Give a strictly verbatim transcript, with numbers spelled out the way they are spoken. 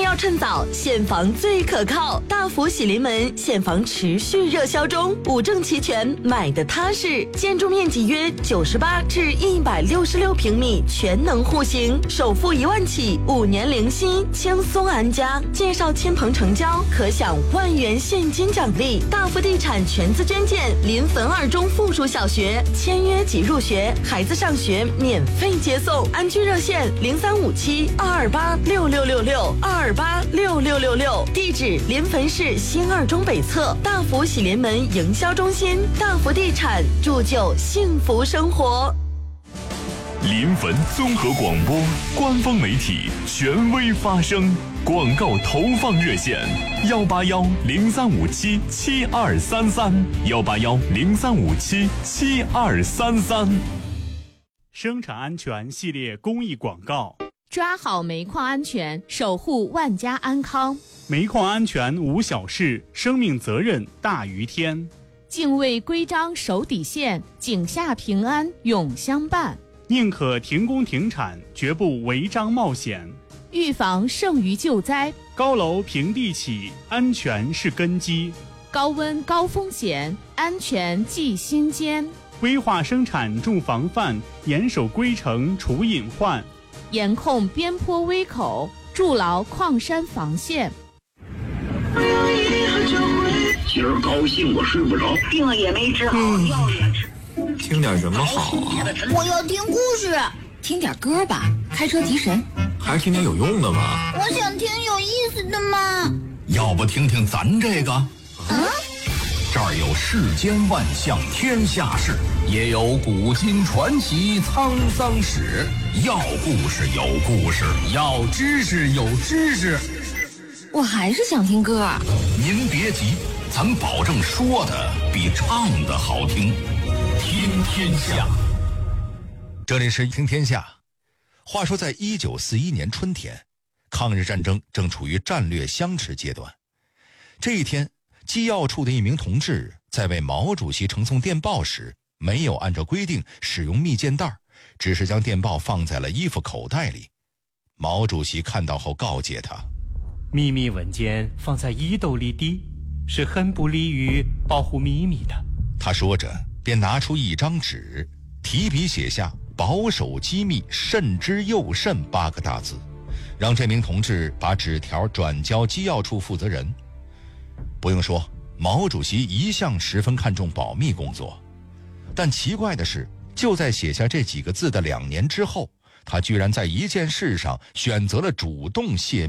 要趁早，现房最可靠。大福喜临门现房持续热销中，五证齐全，买的踏实。建筑面积约九十八至一百六十六平米，全能户型，首付一万起，五年零息，轻松安家。介绍亲朋成交，可享万元现金奖励。大福地产全资捐建临汾二中附属小学，签约即入学，孩子上学免费接送。安居热线零三五七二二八六六六六二二八六六六六，地址临汾市新二中北侧大福喜临门营销中心。大福地产，铸就幸福生活。 临汾综合广播官方媒体，权威发声。广告投放热线：幺八幺零三五七七二三三，幺八幺零三五七七二三三。 生产安全系列公益广告。 抓好煤矿安全，守护万家安康。 煤矿安全无小事，生命责任大于天。 敬畏规章守底线，井下平安永相伴。 宁可停工停产，绝不违章冒险。 预防胜于救灾。 高楼平地起，安全是根基。 高温高风险，安全记心间。 规划生产重防范，严守规程除隐患。 严控边坡危口，筑牢矿山防线。 今儿高兴我睡不着， 病也没治好， 嗯、 药也吃。 听点什么好啊？ 我要听故事。 听点歌吧，开车提神。 还是听点有用的吧。 我想听有意思的嘛。 要不听听咱这个？ 啊？ 这儿有世间万象天下事，也有古今传奇沧桑史。要故事有故事，要知识有知识。 我还是想听歌。 您别急，咱保证说的比唱的好听。听天下， 这里是听天下。话说在一九四一年春天，抗日战争正处于战略相持阶段。这一天，机要处的一名同志在为毛主席呈送电报时，没有按照规定使用密件袋，只是将电报放在了衣服口袋里。毛主席看到后告诫他， 秘密文件放在衣兜里的，是很不利于保护秘密的。 他说着便拿出一张纸，提笔写下保守机密，慎之又慎八个大字，让这名同志把纸条转交机要处负责人。不用说，毛主席一向十分看重保密工作，但奇怪的是，就在写下这几个字的两年之后，他居然在一件事上选择了主动泄密。